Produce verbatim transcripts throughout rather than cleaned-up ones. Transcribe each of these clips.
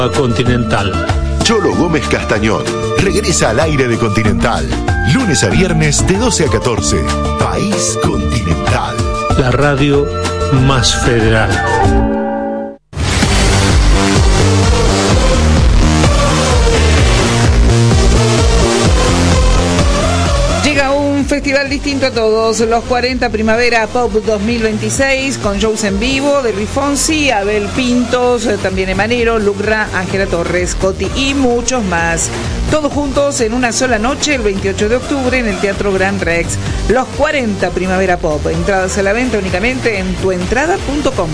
Continental. Cholo Gómez Castañón regresa al aire de Continental. Lunes a viernes de doce a catorce. País Continental. La radio más federal. Llega un festival distinto a todos, los cuarenta Primavera Pop dos mil veintiséis, con shows en vivo de Luis Fonsi, Abel Pintos, también Emanero, Lucra, Ángela Torres, Coti y muchos más. Todos juntos en una sola noche, el veintiocho de octubre, en el Teatro Gran Rex. Los cuarenta Primavera Pop, entradas a la venta únicamente en tuentrada punto com.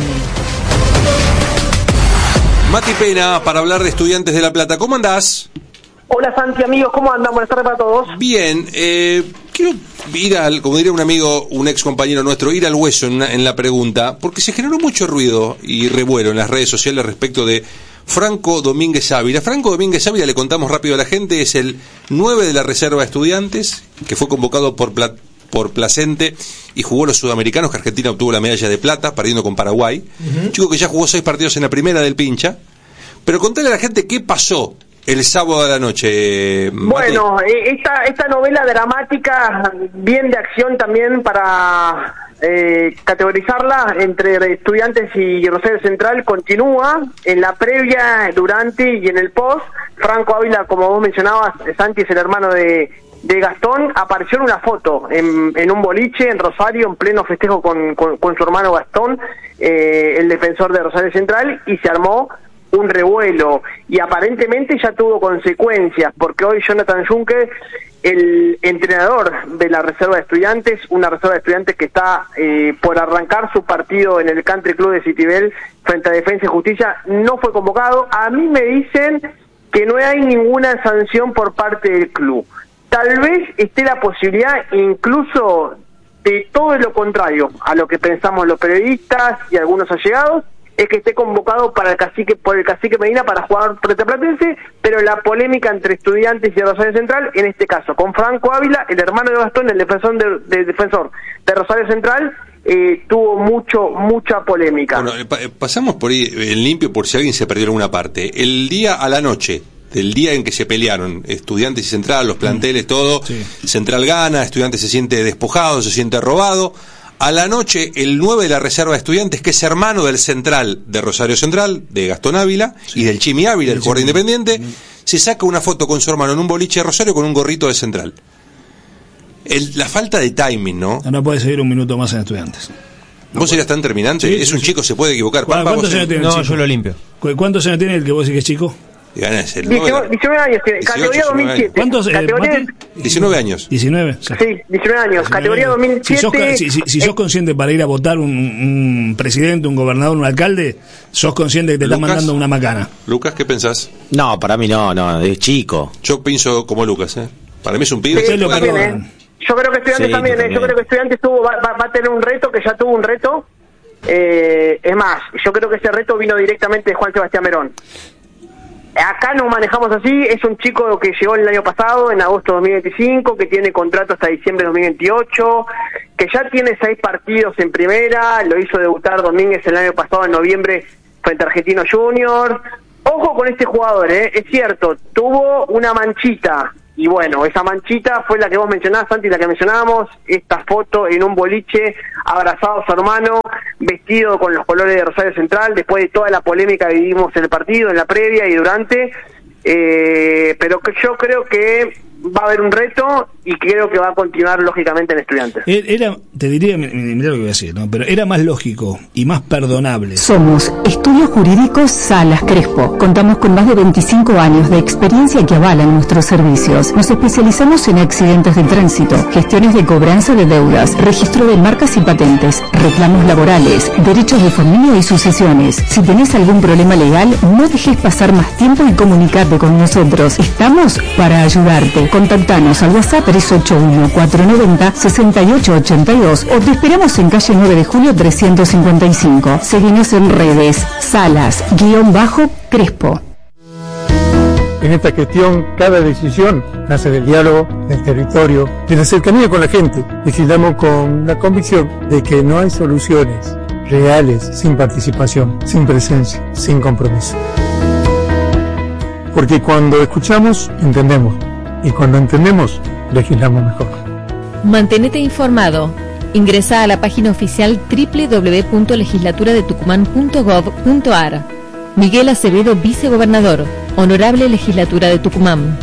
Mati Pena, para hablar de Estudiantes de La Plata. ¿Cómo andás? Hola Santi, amigos, ¿cómo andan? Buenas tardes para todos. Bien, eh, quiero ir al, como diría un amigo, un ex compañero nuestro, ir al hueso en, en la pregunta, porque se generó mucho ruido y revuelo en las redes sociales respecto de Franco Domínguez Ávila. Franco Domínguez Ávila, le contamos rápido a la gente, es el nueve de la reserva de Estudiantes, que fue convocado por Pla, por Placente y jugó los sudamericanos, que Argentina obtuvo la medalla de plata, perdiendo con Paraguay. Uh-huh. Chico que ya jugó seis partidos en la primera del Pincha. Pero contale a la gente qué pasó el sábado de la noche. Bueno, Mati. esta esta novela dramática, bien de acción también para eh, categorizarla entre Estudiantes y Rosario Central, continúa en la previa, durante y en el post. Franco Ávila, como vos mencionabas, Santi es el hermano de, de Gastón, apareció en una foto en, en un boliche en Rosario, en pleno festejo con, con, con su hermano Gastón, eh, el defensor de Rosario Central, y se armó un revuelo, y aparentemente ya tuvo consecuencias, porque hoy Jonathan Juncker, el entrenador de la reserva de Estudiantes, una reserva de Estudiantes que está eh, por arrancar su partido en el Country Club de Citibel frente a Defensa y Justicia, no fue convocado. A mí me dicen que no hay ninguna sanción por parte del club. Tal vez esté la posibilidad incluso de todo lo contrario a lo que pensamos los periodistas y algunos allegados, es que esté convocado para el cacique, por el cacique Medina para jugar rioplatense, pero la polémica entre Estudiantes y Rosario Central, en este caso, con Franco Ávila, el hermano de Gastón, el defensor de, de, defensor de Rosario Central, eh, tuvo mucho, mucha polémica. Bueno, pa pasamos por ahí en limpio por si alguien se perdió alguna parte. El día a la noche, del día en que se pelearon Estudiantes y Central, los planteles, todo, sí. Central gana, Estudiantes se siente despojado, se siente robado. A la noche, el nueve de la reserva de Estudiantes, que es hermano del central de Rosario Central, de Gastón Ávila, sí, y del Chimi Ávila, el jugador independiente, uh-huh, se saca una foto con su hermano en un boliche de Rosario con un gorrito de Central. El, la falta de timing, ¿no? No puede seguir un minuto más en Estudiantes. No ¿Vos serías tan terminante? Sí, es un sí, chico, se puede equivocar. ¿Cuántos años tiene el chico? No, yo lo limpio. ¿Cuántos años tiene el que vos decís que es chico? diecinueve años tiene, categoría dos mil siete. ¿Cuántos? Categoría... diecinueve años. diecinueve. Sí, diecinueve años, categoría dos mil siete. Si sos, si, si, si sos consciente para ir a votar un, un presidente, un gobernador, un alcalde, sos consciente que te Lucas, están mandando una macana. Lucas, ¿qué pensás? No, para mí no, no, es chico. Yo pienso como Lucas, ¿eh? Para mí es un pibe. Sí, lo también, ¿eh? Yo creo que Estudiantes sí, también, ¿eh? Yo creo que Estudiantes tuvo, va, va, va a tener un reto, que ya tuvo un reto. Eh, es más, yo creo que ese reto vino directamente de Juan Sebastián Merón. Acá nos manejamos así, es un chico que llegó el año pasado, en agosto de dos mil veinticinco, que tiene contrato hasta diciembre de dos mil veintiocho, que ya tiene seis partidos en primera, lo hizo debutar Domínguez el año pasado en noviembre frente a Argentino Junior. Ojo con este jugador, ¿eh? Es cierto, tuvo una manchita, y bueno, esa manchita fue la que vos mencionabas, Santi, la que mencionábamos, esta foto en un boliche, abrazado a su hermano, vestido con los colores de Rosario Central, después de toda la polémica que vivimos en el partido, en la previa y durante, eh, pero que yo creo que va a haber un reto y creo que va a continuar lógicamente en Estudiantes. Era, te diría, mirá lo que voy a decir, ¿no? Pero era más lógico y más perdonable. Somos Estudios Jurídicos Salas Crespo. Contamos con más de veinticinco años de experiencia que avalan nuestros servicios. Nos especializamos en accidentes de tránsito, gestiones de cobranza de deudas, registro de marcas y patentes, reclamos laborales, derechos de familia y sucesiones. Si tenés algún problema legal, no dejes pasar más tiempo y comunicate con nosotros. Estamos para ayudarte. Contactanos al WhatsApp tres ocho uno, cuatro nueve cero, seis ocho ocho dos o te esperamos en calle nueve de julio trescientos cincuenta y cinco. Seguinos en redes, Salas, guión bajo, Crespo. En esta gestión, cada decisión nace del diálogo, del territorio, de la cercanía con la gente. Legislamos con la convicción de que no hay soluciones reales sin participación, sin presencia, sin compromiso. porque cuando escuchamos, entendemos, y cuando entendemos, legislamos mejor. Mantenete informado. Ingresa a la página oficial doble u doble u doble u punto legislatura de tucumán punto gov punto ar. Miguel Acevedo, vicegobernador. Honorable Legislatura de Tucumán.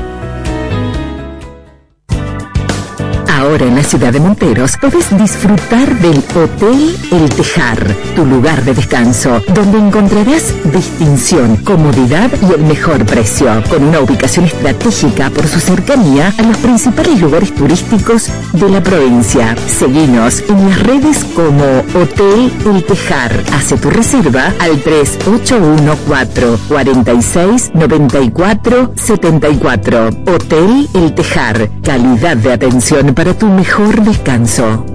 Ahora en la ciudad de Monteros podés disfrutar del Hotel El Tejar, tu lugar de descanso, donde encontrarás distinción, comodidad y el mejor precio, con una ubicación estratégica por su cercanía a los principales lugares turísticos de la provincia. Seguinos en las redes como Hotel El Tejar. Hace tu reserva al tres ocho uno cuatro, cuatro seis, nueve cuatro siete cuatro. Hotel El Tejar, calidad de atención para tu mejor descanso.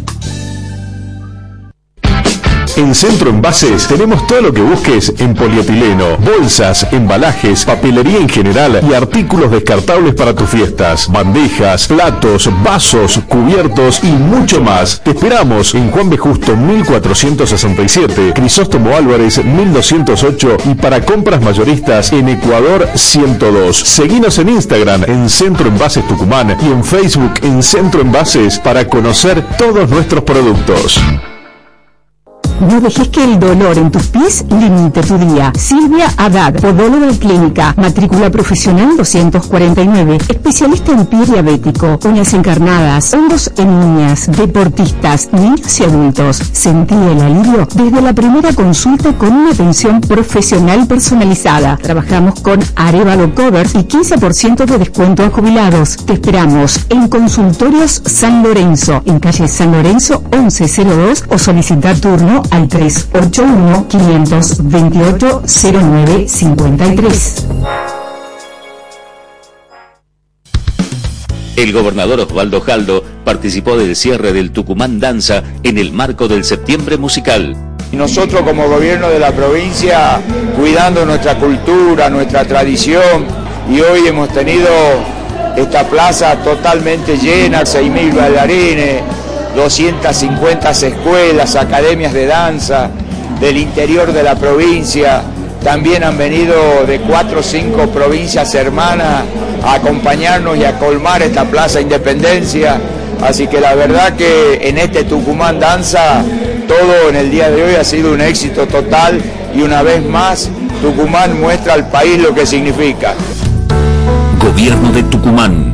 En Centro Envases tenemos todo lo que busques en polietileno, bolsas, embalajes, papelería en general y artículos descartables para tus fiestas, bandejas, platos, vasos, cubiertos y mucho más. Te esperamos en Juan B. Justo mil cuatrocientos sesenta y siete, Crisóstomo Álvarez mil doscientos ocho y para compras mayoristas en Ecuador ciento dos. Seguinos en Instagram en Centro Envases Tucumán y en Facebook en Centro Envases para conocer todos nuestros productos. No dejes que el dolor en tus pies limite tu día. Silvia Haddad, podóloga clínica, matrícula profesional doscientos cuarenta y nueve, especialista en pie diabético, uñas encarnadas, hongos en uñas, deportistas, niños y adultos. Sentí el alivio desde la primera consulta con una atención profesional personalizada. Trabajamos con Arevalo Covers y quince por ciento de descuento a jubilados. Te esperamos en Consultorios San Lorenzo, en calle San Lorenzo once cero dos o solicitar turno al tres ocho uno, cinco dos ocho, cero nueve cinco tres. El gobernador Osvaldo Jaldo participó del cierre del Tucumán Danza en el marco del Septiembre Musical. Nosotros como gobierno de la provincia, cuidando nuestra cultura, nuestra tradición, y hoy hemos tenido esta plaza totalmente llena, seis mil bailarines, doscientas cincuenta escuelas, academias de danza del interior de la provincia. También han venido de cuatro o cinco provincias hermanas a acompañarnos y a colmar esta Plaza Independencia. Así que la verdad que en este Tucumán Danza todo en el día de hoy ha sido un éxito total y una vez más Tucumán muestra al país lo que significa. Gobierno de Tucumán.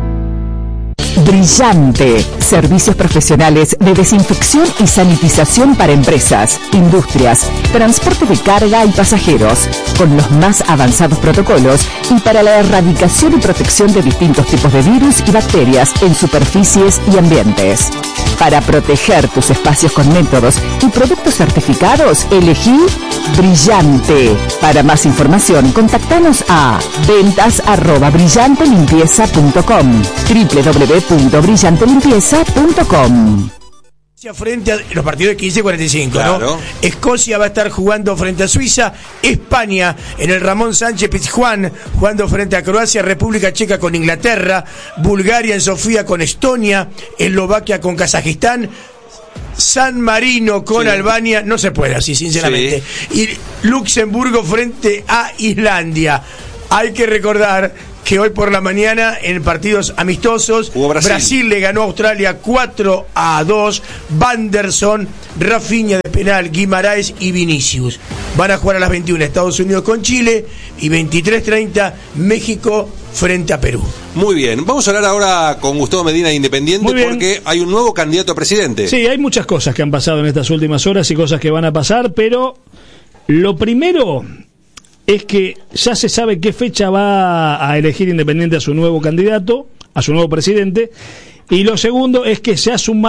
Brillante. Servicios profesionales de desinfección y sanitización para empresas, industrias, transporte de carga y pasajeros, con los más avanzados protocolos y para la erradicación y protección de distintos tipos de virus y bacterias en superficies y ambientes. Para proteger tus espacios con métodos y productos certificados, elegí Brillante. Para más información, contactanos a ventas arroba brillante limpieza punto com, doble u doble u doble u punto brillante limpieza punto com. Frente a los partidos de quince cuarenta y cinco, claro. ¿No? Escocia va a estar jugando frente a Suiza, España en el Ramón Sánchez Pizjuán jugando frente a Croacia, República Checa con Inglaterra, Bulgaria en Sofía con Estonia, Eslovaquia con Kazajistán, San Marino con sí. Albania, no se puede así sinceramente, sí. Y Luxemburgo frente a Islandia. Hay que recordar que hoy por la mañana en partidos amistosos Brasil. Brasil le ganó a Australia cuatro a dos, Vanderson, Rafinha de penal, Guimaraes y Vinicius. Van a jugar a las veintiuna Estados Unidos con Chile y veintitrés treinta México frente a Perú. Muy bien, vamos a hablar ahora con Gustavo Medina de Independiente porque hay un nuevo candidato a presidente. Sí, hay muchas cosas que han pasado en estas últimas horas y cosas que van a pasar, pero lo primero es que ya se sabe qué fecha va a elegir Independiente a su nuevo candidato, a su nuevo presidente, y lo segundo es que se ha sumado